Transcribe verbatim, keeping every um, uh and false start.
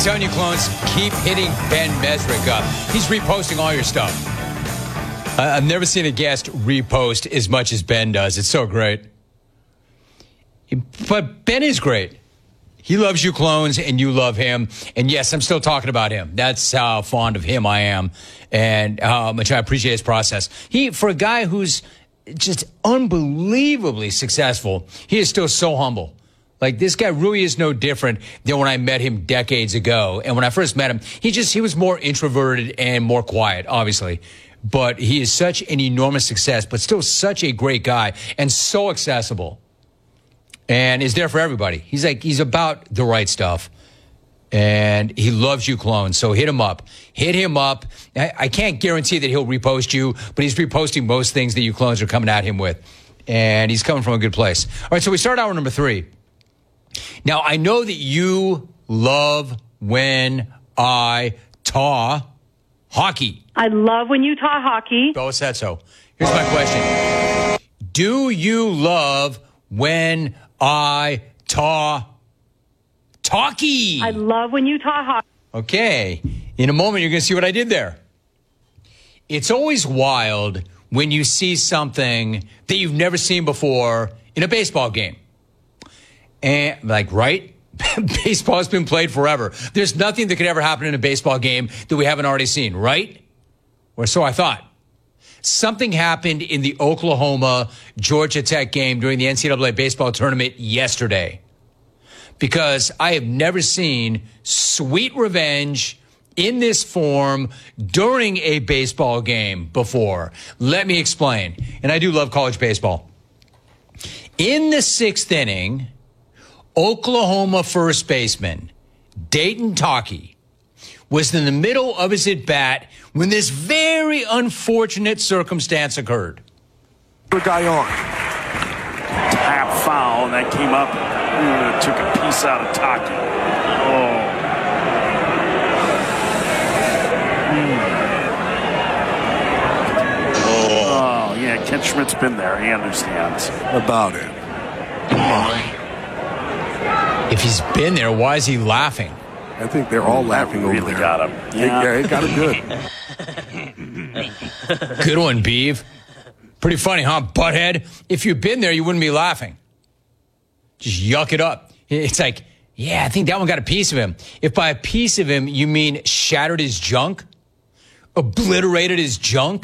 telling you, clones, keep hitting Ben Mesrick up. He's reposting all your stuff. I've never seen a guest repost as much as Ben does. It's so great. But Ben is great. He loves you, clones, and you love him. And yes, I'm still talking about him. That's how fond of him I am, and how much I appreciate his process. He, for a guy who's just unbelievably successful, he is still so humble. Like, this guy really is no different than when I met him decades ago. And when I first met him, he just, he was more introverted and more quiet, obviously. But he is such an enormous success, but still such a great guy and so accessible. And is there for everybody. He's like, he's about the right stuff. And he loves you, clones. So hit him up. Hit him up. I, I can't guarantee that he'll repost you, but he's reposting most things that you clones are coming at him with. And he's coming from a good place. All right, so we start hour number three. Now, I know that you love when I talk hockey. I love when you talk hockey. Oh, said so. Here's my question. Do you love when I talk talkie? I love when you talk hockey. Okay. In a moment, you're going to see what I did there. It's always wild when you see something that you've never seen before in a baseball game. And, like, right? Baseball has been played forever. There's nothing that could ever happen in a baseball game that we haven't already seen, right? Or so I thought. Something happened in the Oklahoma-Georgia Tech game during the N C double A baseball tournament yesterday. Because I have never seen sweet revenge in this form during a baseball game before. Let me explain. And I do love college baseball. In the sixth inning, Oklahoma first baseman Dayton Taki was in the middle of his at-bat when this very unfortunate circumstance occurred. The guy on. Tap foul, and that came up and took a piece out of Taki. Oh. Mm. Oh, yeah, Ken Schmidt's been there. He understands. About it. Come on. If he's been there, why is he laughing? I think they're all laughing over really there. got him. Yeah, yeah, he got him good. Good one, Beeve. Pretty funny, huh, butthead? If you'd been there, you wouldn't be laughing. Just yuck it up. It's like, yeah, I think that one got a piece of him. If by a piece of him, you mean shattered his junk, obliterated his junk,